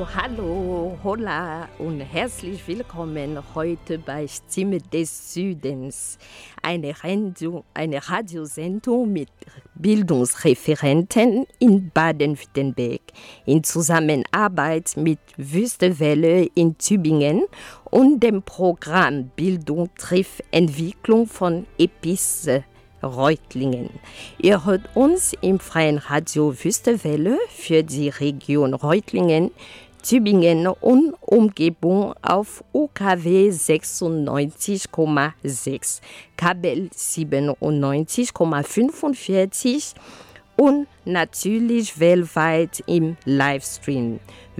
Hallo, hallo, hola und herzlich willkommen heute bei Stimme des Südens, eine Radiosendung mit Bildungsreferenten in Baden-Württemberg in Zusammenarbeit mit Wüstewelle in Tübingen und dem Programm Bildung trifft Entwicklung von EPIS Reutlingen. Ihr hört uns im freien Radio Wüstewelle für die Region Reutlingen, Tübingen und Umgebung auf UKW 96,6, Kabel 97,45 und natürlich weltweit im Livestream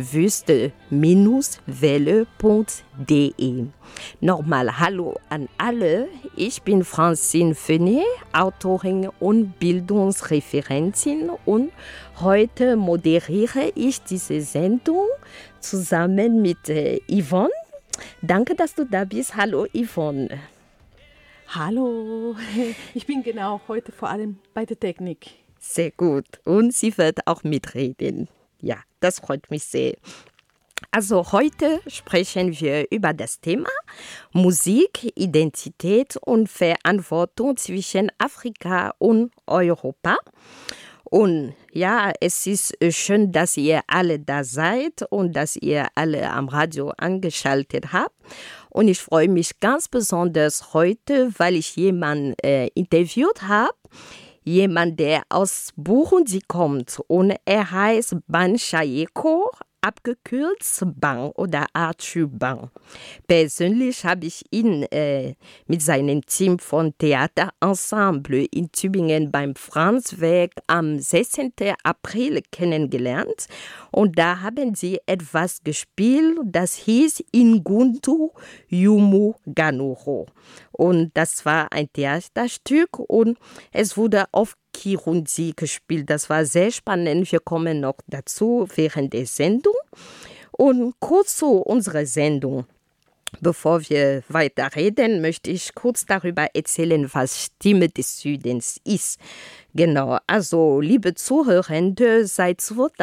wüste-welle.de. Nochmal Hallo an alle, ich bin Francine Fenet, Autorin und Bildungsreferentin und heute moderiere ich diese Sendung zusammen mit Yvonne. Danke, dass du da bist. Hallo Yvonne. Hallo, ich bin genau heute vor allem bei der Technik. Sehr gut. Und sie wird auch mitreden. Ja, das freut mich sehr. Also heute sprechen wir über das Thema Musik, Identität und Verantwortung zwischen Afrika und Europa. Und ja, es ist schön, dass ihr alle da seid und dass ihr alle am Radio angeschaltet habt. Und ich freue mich ganz besonders heute, weil ich jemanden interviewt habe. Jemand, der aus Burundi kommt und er heißt Ban Chayeko, abgekürzt Ban oder Arthur Ban. Persönlich habe ich ihn mit seinem Team von Theaterensemble in Tübingen beim Franzwerk am 16. April kennengelernt. Und da haben sie etwas gespielt, das hieß Ingundu Yumu Ganuro. Und das war ein Theaterstück und es wurde auf Kirundi gespielt. Das war sehr spannend. Wir kommen noch dazu während der Sendung. Und kurz zu unserer Sendung. Bevor wir weiterreden, möchte ich kurz darüber erzählen, was Stimme des Südens ist. Genau, also liebe Zuhörende, seit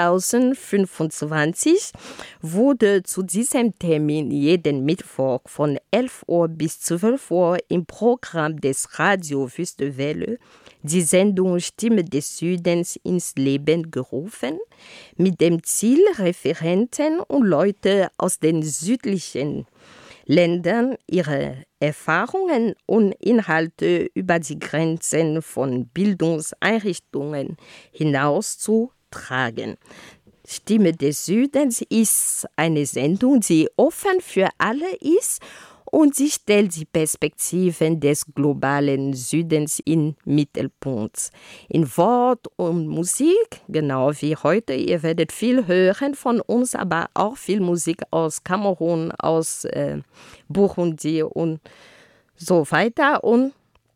2025 wurde zu diesem Termin jeden Mittwoch von 11 Uhr bis 12 Uhr im Programm des Radio Wüstewelle die Sendung Stimme des Südens ins Leben gerufen, mit dem Ziel, Referenten und Leute aus den südlichen Ländern ihre Erfahrungen und Inhalte über die Grenzen von Bildungseinrichtungen hinauszutragen. Stimme des Südens ist eine Sendung, die offen für alle ist und sie stellt die Perspektiven des globalen Südens in Mittelpunkt. In Wort und Musik, genau wie heute, ihr werdet viel hören von uns, aber auch viel Musik aus Kamerun, aus Burundi und so weiter. Und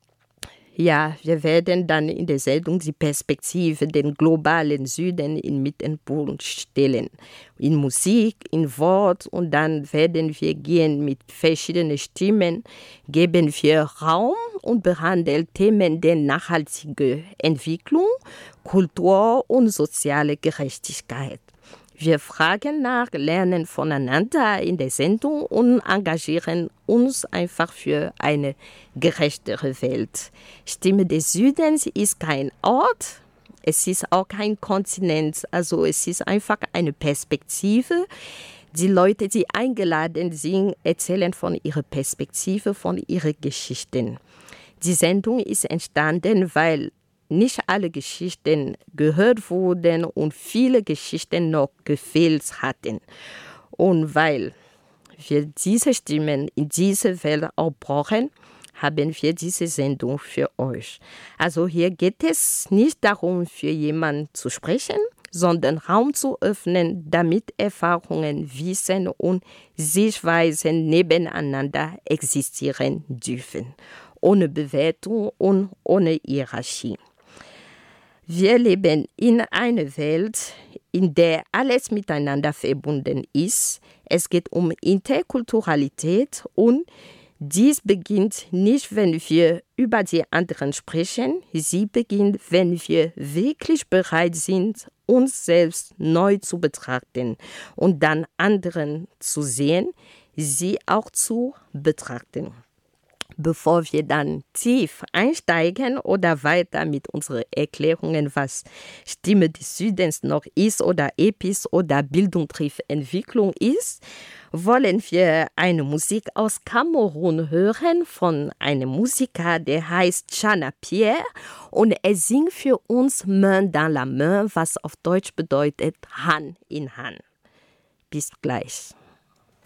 ja, wir werden dann in der Sendung die Perspektive den globalen Süden in Mittelpunkt stellen. In Musik, in Wort und dann werden wir gehen mit verschiedenen Stimmen, geben wir Raum und behandeln Themen der nachhaltigen Entwicklung, Kultur und soziale Gerechtigkeit. Wir fragen nach, lernen voneinander in der Sendung und engagieren uns einfach für eine gerechtere Welt. Stimme des Südens ist kein Ort, es ist auch kein Kontinent, also es ist einfach eine Perspektive. Die Leute, die eingeladen sind, erzählen von ihrer Perspektive, von ihren Geschichten. Die Sendung ist entstanden, weil nicht alle Geschichten gehört wurden und viele Geschichten noch gefehlt hatten. Und weil wir diese Stimmen in dieser Welt auch brauchen, haben wir diese Sendung für euch. Also hier geht es nicht darum, für jemanden zu sprechen, sondern Raum zu öffnen, damit Erfahrungen, Wissen und Sichtweisen nebeneinander existieren dürfen. Ohne Bewertung und ohne Hierarchie. Wir leben in einer Welt, in der alles miteinander verbunden ist. Es geht um Interkulturalität und dies beginnt nicht, wenn wir über die anderen sprechen. Sie beginnt, wenn wir wirklich bereit sind, uns selbst neu zu betrachten und dann anderen zu sehen, sie auch zu betrachten. Bevor wir dann tief einsteigen oder weiter mit unseren Erklärungen, was Stimme des Südens noch ist oder Epis oder Bildung trifft Entwicklung ist, wollen wir eine Musik aus Kamerun hören von einem Musiker, der heißt Chana Pierre und er singt für uns Main dans la Main, was auf Deutsch bedeutet Hand in Hand. Bis gleich.